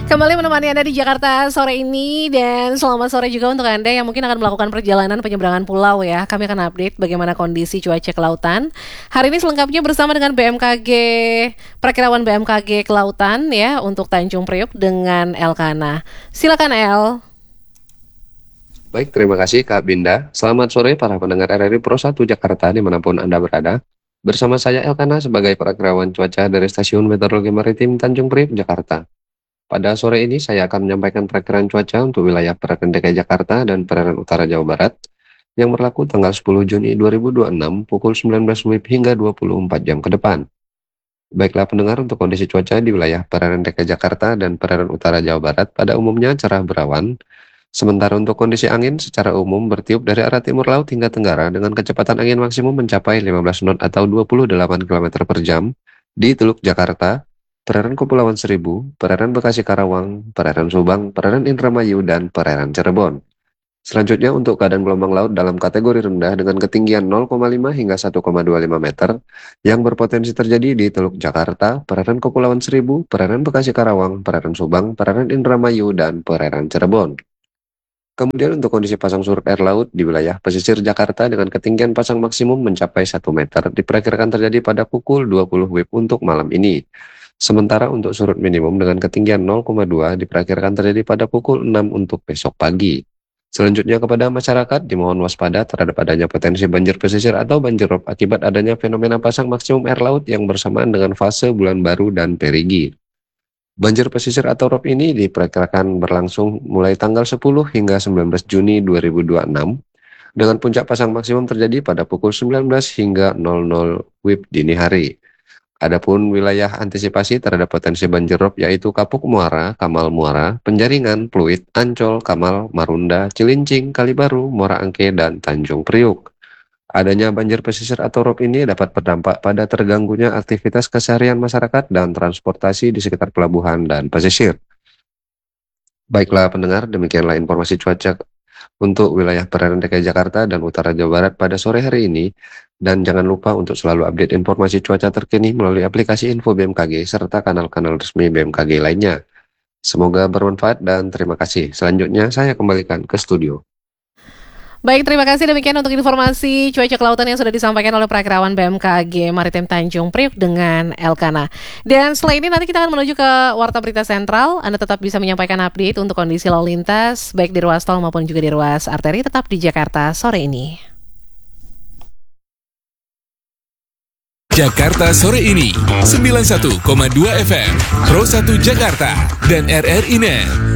Kembali menemani Anda di Jakarta sore ini, dan selamat sore juga untuk Anda yang mungkin akan melakukan perjalanan penyeberangan pulau ya. Kami akan update bagaimana kondisi cuaca kelautan hari ini selengkapnya bersama dengan BMKG, Perakirawan BMKG Kelautan ya, untuk Tanjung Priok dengan Elkana. Silakan El. Baik, terima kasih Kak Binda. Selamat sore para pendengar RRI Pro 1 Jakarta dimanapun Anda berada. Bersama saya Elkana sebagai perakirawan cuaca dari Stasiun Meteorologi Maritim Tanjung Priok, Jakarta. Pada sore ini saya akan menyampaikan perakiraan cuaca untuk wilayah perairan DKI Jakarta dan perairan utara Jawa Barat yang berlaku tanggal 10 Juni 2026 pukul 19 WIB hingga 24 jam ke depan. Baiklah pendengar, untuk kondisi cuaca di wilayah perairan DKI Jakarta dan perairan utara Jawa Barat pada umumnya cerah berawan. Sementara untuk kondisi angin secara umum bertiup dari arah timur laut hingga tenggara dengan kecepatan angin maksimum mencapai 15 knot atau 28 km per jam di Teluk Jakarta, perairan Kepulauan Seribu, perairan Bekasi Karawang, perairan Subang, perairan Indramayu, dan perairan Cirebon. Selanjutnya untuk keadaan gelombang laut dalam kategori rendah dengan ketinggian 0,5 hingga 1,25 meter yang berpotensi terjadi di Teluk Jakarta, perairan Kepulauan Seribu, perairan Bekasi Karawang, perairan Subang, perairan Indramayu, dan perairan Cirebon. Kemudian untuk kondisi pasang surut air laut di wilayah pesisir Jakarta dengan ketinggian pasang maksimum mencapai 1 meter diperkirakan terjadi pada pukul 20 WIB untuk malam ini. Sementara untuk surut minimum dengan ketinggian 0,2 diperkirakan terjadi pada pukul 6 untuk besok pagi. Selanjutnya kepada masyarakat dimohon waspada terhadap adanya potensi banjir pesisir atau banjir rob akibat adanya fenomena pasang maksimum air laut yang bersamaan dengan fase bulan baru dan perigi. Banjir pesisir atau rob ini diperkirakan berlangsung mulai tanggal 10 hingga 19 Juni 2026 dengan puncak pasang maksimum terjadi pada pukul 19 hingga 00 WIB dini hari. Adapun wilayah antisipasi terhadap potensi banjir rob yaitu Kapuk Muara, Kamal Muara, Penjaringan, Pluit, Ancol, Kamal, Marunda, Cilincing, Kalibaru, Muara Angke, dan Tanjung Priuk. Adanya banjir pesisir atau rob ini dapat berdampak pada terganggunya aktivitas keseharian masyarakat dan transportasi di sekitar pelabuhan dan pesisir. Baiklah pendengar, demikianlah informasi cuaca untuk wilayah perairan DKI Jakarta dan utara Jawa Barat pada sore hari ini. Dan jangan lupa untuk selalu update informasi cuaca terkini melalui aplikasi Info BMKG serta kanal-kanal resmi BMKG lainnya. Semoga bermanfaat dan terima kasih. Selanjutnya saya kembalikan ke studio. Baik, terima kasih demikian untuk informasi cuaca kelautan yang sudah disampaikan oleh Perakirawan BMKG Maritim Tanjung Priok dengan Elkana. Dan setelah ini nanti kita akan menuju ke Warta Berita Sentral. Anda tetap bisa menyampaikan update untuk kondisi lalu lintas baik di ruas tol maupun juga di ruas arteri, tetap di Jakarta sore ini. Jakarta sore ini 91,2 FM Pro 1 Jakarta dan RRI Net.